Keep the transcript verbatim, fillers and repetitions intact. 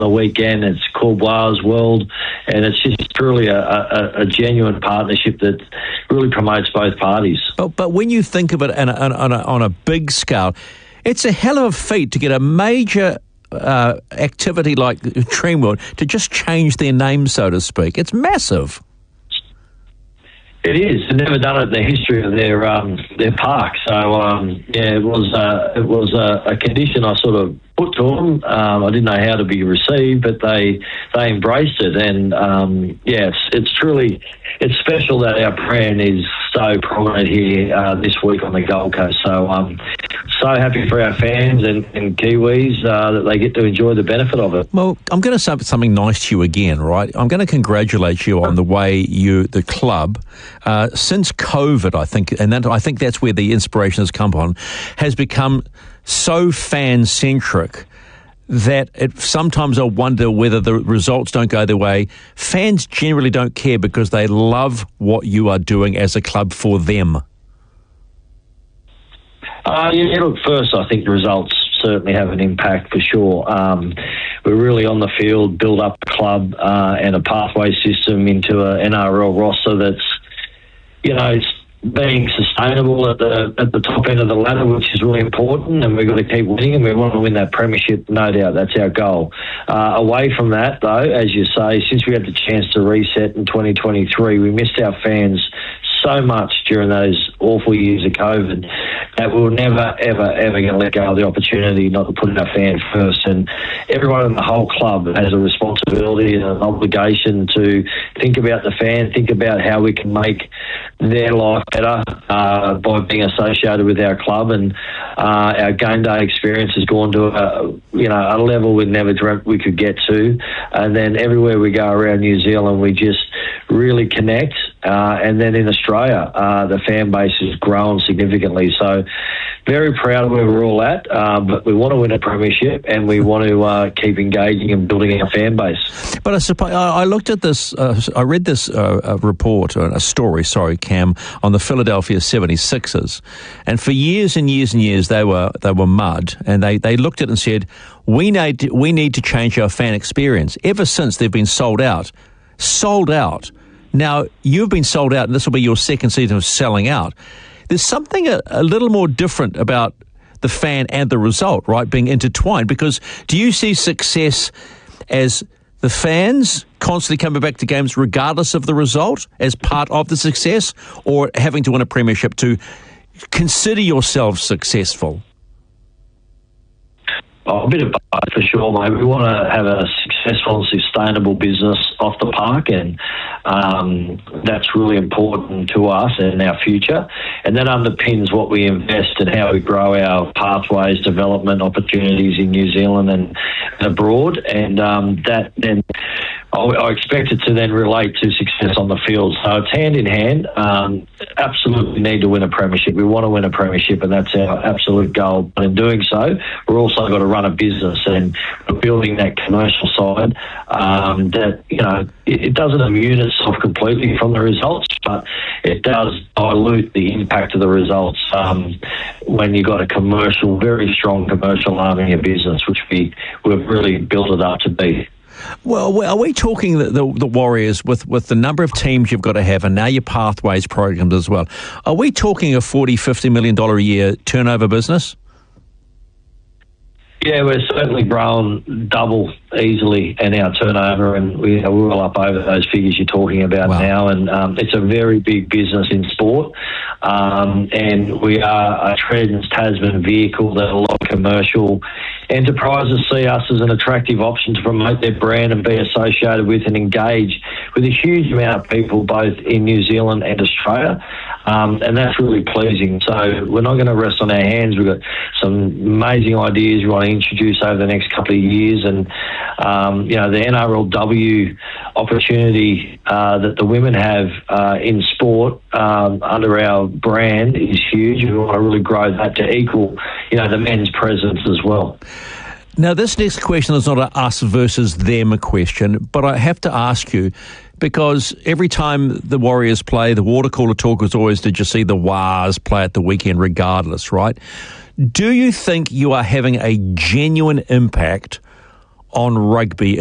the weekend. It's called Wales World, and it's just truly a, a, a genuine partnership that really promotes both parties. But, but when you think of it on a, on, a, on a big scale, it's a hell of a feat to get a major uh, activity like Dreamworld to just change their name, so to speak. It's massive. It is. They've never done it in the history of their um, their park. So um, yeah, it was uh, it was a, a condition I sort of put to them. Um, I didn't know how to be received, but they they embraced it, and um, yeah, it's, it's truly it's special that our brand is so prominent here uh, this week on the Gold Coast. So um, so happy for our fans and, and Kiwis uh, that they get to enjoy the benefit of it. Well, I'm going to say something nice to you again, right? I'm going to congratulate you on the way you, the club, uh, since COVID, I think, and that, I think that's where the inspiration has come on, has become so fan-centric that it, sometimes I wonder whether the results don't go their way. Fans generally don't care because they love what you are doing as a club for them. Uh, yeah, look, first, I think the results certainly have an impact for sure. Um, we're really on the field, build up a club uh, and a pathway system into an N R L roster that's, you know, it's being sustainable at the at the top end of the ladder, which is really important, and we've got to keep winning, and we want to win that premiership, no doubt. That's our goal. Uh, away from that, though, as you say, since we had the chance to reset in twenty twenty-three, we missed our fans so much during those awful years of COVID that we were never, ever, ever going to let go of the opportunity not to put our fans first. And everyone in the whole club has a responsibility and an obligation to think about the fan, think about how we can make their life better uh, by being associated with our club. And uh, our game day experience has gone to a, you know, a level we never dreamt we could get to. And then everywhere we go around New Zealand, we just really connect. Uh, and then in Australia, uh, the fan base has grown significantly. So very proud of where we're all at, uh, but we want to win a premiership and we want to uh, keep engaging and building our fan base. But I suppose I looked at this, uh, I read this uh, report, a story, sorry, Cam, on the Philadelphia seventy-sixers. And for years and years and years, they were they were mud, and they, they looked at it and said, we need, to, we need to change our fan experience. Ever since they've been sold out, sold out. Now, you've been sold out, and this will be your second season of selling out. There's something a, a little more different about the fan and the result, right, being intertwined, because do you see success as the fans constantly coming back to games regardless of the result as part of the success, or having to win a premiership to consider yourself successful? Oh, a bit of both for sure, mate. We want to have a successful and sustainable business off the park, and um, that's really important to us and our future. And that underpins what we invest and how we grow our pathways, development opportunities in New Zealand and, and abroad. And um, that then I, I expect it to then relate to success on the field. So it's hand in hand. Um, absolutely need to win a premiership. We want to win a premiership, and that's our absolute goal. But in doing so, we're also got to run a business, and we're building that commercial side um, that, you know, it, it doesn't immune itself completely from the results, but it does dilute the impact of the results um, when you've got a commercial, very strong commercial arm in your business, which we, we've really built it up to be. Well, are we talking the, the, the Warriors with, with the number of teams you've got to have, and now your pathways programs as well? Are we talking a forty, fifty million dollars a year turnover business? Yeah, we're certainly grown double easily in our turnover, and we, we're well up over those figures you're talking about wow. now. And um, it's a very big business in sport, um, and we are a Trans-Tasman vehicle that a lot of commercial enterprises see us as an attractive option to promote their brand and be associated with and engage with a huge amount of people both in New Zealand and Australia. Um, and that's really pleasing. So we're not going to rest on our hands. We've got some amazing ideas we want to introduce over the next couple of years. And, um, you know, the N R L W opportunity uh, that the women have uh, in sport um, under our brand is huge. We want to really grow that to equal, you know, the men's presence as well. Now, this next question is not a us versus them question, but I have to ask you, because every time the Warriors play, the water cooler talk is always, did you see the Wars play at the weekend regardless, right? Do you think you are having a genuine impact on rugby